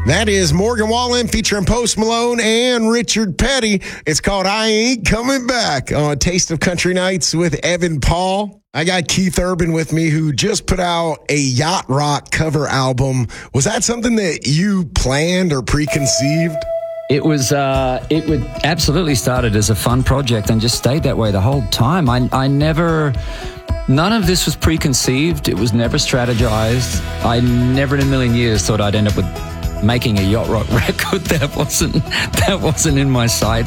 That is Morgan Wallen featuring Post Malone and Richard Petty. It's called I Ain't Coming Back on Taste of Country Nights with Evan Paul. I got Keith Urban with me, who just put out a yacht rock cover album. Was that something that you planned or preconceived? It was. It would absolutely started as a fun project and just stayed that way the whole time. I never. None of this was preconceived. It was never strategized. I never in a million years thought I'd end up with making a yacht rock record. That wasn't in my sights.